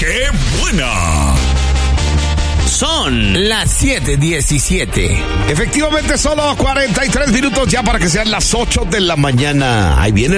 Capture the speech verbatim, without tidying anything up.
¡Qué buena! Son las siete diecisiete. Efectivamente, solo cuarenta y tres minutos ya para que sean las ocho de la mañana. Ahí viene